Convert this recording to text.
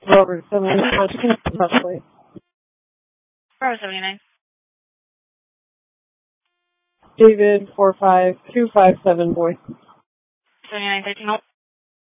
Robert 79, possibly. Bravo 79. David 45257, boy. 79, 13, hold.